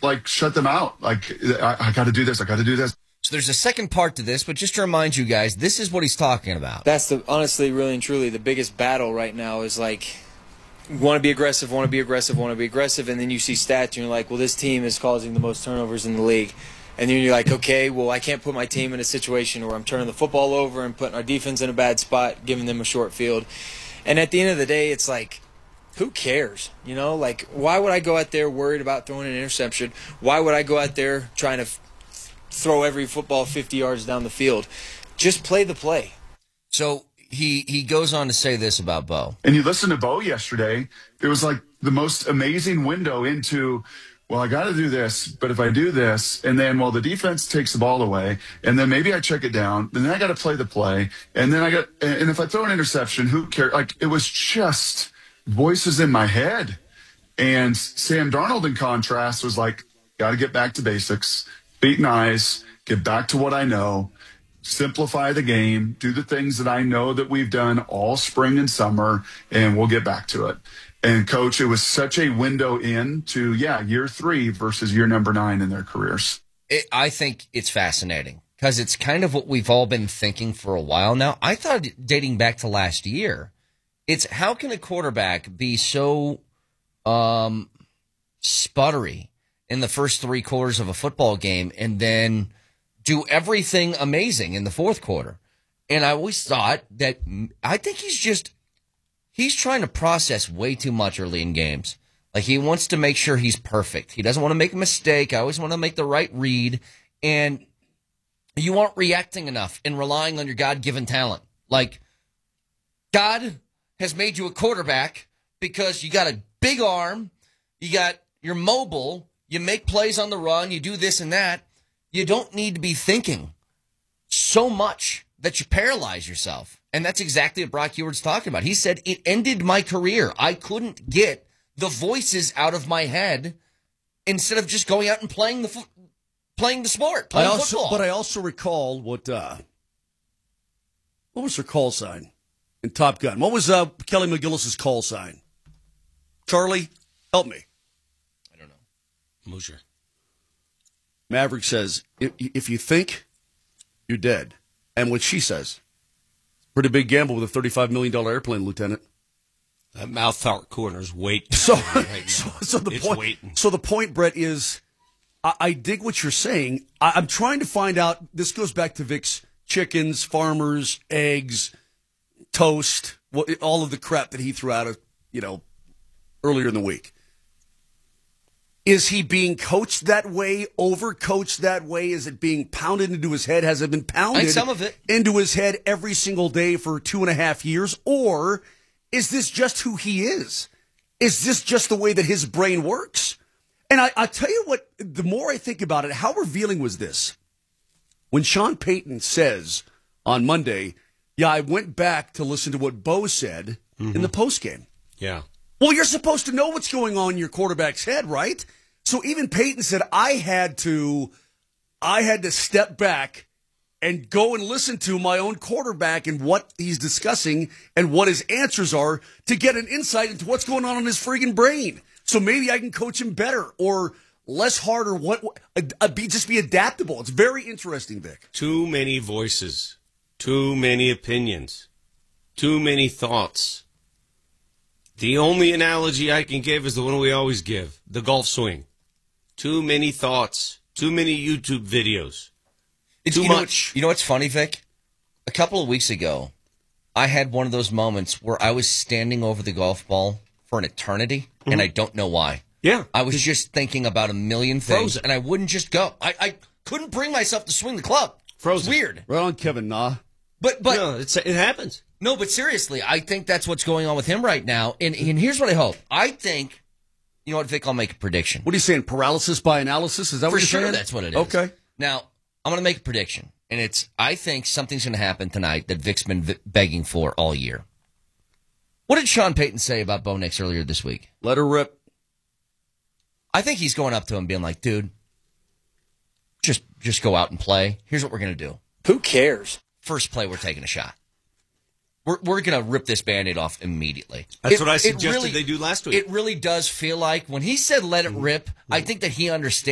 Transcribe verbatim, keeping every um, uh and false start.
like shut them out. Like I, I got to do this. I got to do this. So there's a second part to this, but just to remind you guys, this is what he's talking about. That's the honestly, really and truly, the biggest battle right now is like, want to be aggressive, want to be aggressive, want to be aggressive, and then you see stats and you're like, well, this team is causing the most turnovers in the league. And then you're like, okay, well, I can't put my team in a situation where I'm turning the football over and putting our defense in a bad spot, giving them a short field. And at the end of the day, it's like, who cares? You know, like, why would I go out there worried about throwing an interception? Why would I go out there trying to throw every football fifty yards down the field? Just play the play. So he he goes on to say this about Bo. And you listen to Bo yesterday, it was like the most amazing window into, well, I got to do this, but if I do this, and then, well, the defense takes the ball away, and then maybe I check it down, and then I got to play the play, and then I got, and if I throw an interception, who cares? Like, it was just voices in my head. And Sam Darnold, in contrast, was like, got to get back to basics. Beaten eyes, get back to what I know, simplify the game, do the things that I know that we've done all spring and summer, and we'll get back to it. And, Coach, it was such a window in to, yeah, year three versus year number nine in their careers. It, I think it's fascinating because it's kind of what we've all been thinking for a while now. I thought dating back to last year, it's how can a quarterback be so um, sputtery in the first three quarters of a football game and then do everything amazing in the fourth quarter. And I always thought that I think he's just, he's trying to process way too much early in games. Like he wants to make sure he's perfect. He doesn't want to make a mistake. I always want to make the right read. And you aren't reacting enough and relying on your God-given talent. Like God has made you a quarterback because you got a big arm, you got, you're mobile, you make plays on the run, you do this and that. You don't need to be thinking so much that you paralyze yourself. And that's exactly what Brock Huard's talking about. He said, it ended my career. I couldn't get the voices out of my head instead of just going out and playing the fo- playing the sport, playing I also, football. But I also recall what, uh, what was her call sign in Top Gun? What was uh, Kelly McGillis's call sign? Charlie, help me. Mosier. Maverick says, if, if you think, you're dead. And what she says, pretty big gamble with a thirty-five million dollars airplane, Lieutenant. That mouth out corner's waiting. So, right so, so the it's point, waiting. So the point, Brett, is I, I dig what you're saying. I, I'm trying to find out, this goes back to Vic's chickens, farmers, eggs, toast, what, all of the crap that he threw out of, you know, earlier in the week. Is he being coached that way, overcoached that way? Is it being pounded into his head? Has it been pounded some of it. into his head every single day for two and a half years? Or is this just who he is? Is this just the way that his brain works? And I, I tell you what, the more I think about it, how revealing was this? When Sean Payton says on Monday, yeah, I went back to listen to what Bo said mm-hmm. in the postgame. Yeah. Well, you're supposed to know what's going on in your quarterback's head, right? So even Peyton said, I had to, I had to step back and go and listen to my own quarterback and what he's discussing and what his answers are to get an insight into what's going on in his friggin' brain. So maybe I can coach him better or less hard or what, uh, be, just be adaptable. It's very interesting, Vic. Too many voices, too many opinions, too many thoughts. The only analogy I can give is the one we always give, the golf swing. Too many thoughts, too many YouTube videos, It's, too you know much. What, you know what's funny, Vic? A couple of weeks ago, I had one of those moments where I was standing over the golf ball for an eternity, mm-hmm. and I don't know why. Yeah. I was just thinking about a million things, Frozen. and I wouldn't just go. I, I couldn't bring myself to swing the club. Frozen. It's weird. Right on, Kevin, nah. But, but no, it's, it happens. No, but seriously, I think that's what's going on with him right now. And, and here's what I hope. I think, you know what, Vic, I'll make a prediction. What are you saying, paralysis by analysis? Is that For what you're sure, saying? that's what it is. Okay. Now, I'm going to make a prediction. And it's, I think something's going to happen tonight that Vic's been v- begging for all year. What did Sean Payton say about Bo Nix earlier this week? Let her rip. I think he's going up to him being like, dude, just just go out and play. Here's what we're going to do. Who cares? First play, we're taking a shot. We're we're going to rip this Band-Aid off immediately. That's It- what I it suggested really- they do last week. It really does feel like when he said let it rip, I think that he understands.